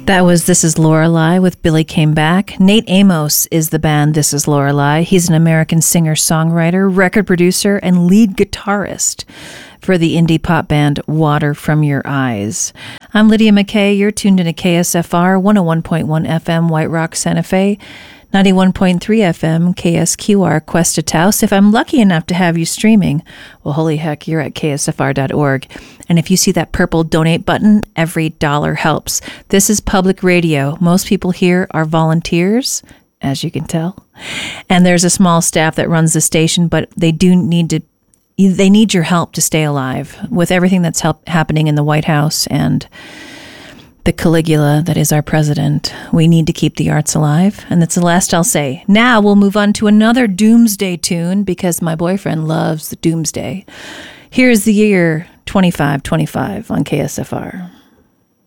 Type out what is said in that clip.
That was This Is Lorelei with Billy Came Back. Nate Amos is the band This Is Lorelei. He's an American singer-songwriter, record producer, and lead guitarist for the indie pop band Water From Your Eyes. I'm Lydia McKay. You're tuned into KSFR 101.1 FM White Rock, Santa Fe, 91.3 FM KSQR Cuesta Taos. If I'm lucky enough to have you streaming, well, holy heck, you're at ksfr.org. And if you see that purple donate button, every dollar helps. This is public radio. Most people here are volunteers, as you can tell. And there's a small staff that runs the station, but they need your help to stay alive with everything that's happening in the White House and the Caligula that is our president. We need to keep the arts alive, and that's the last I'll say. Now we'll move on to another Doomsday tune because my boyfriend loves the Doomsday. Here's the year 2525 on KSFR.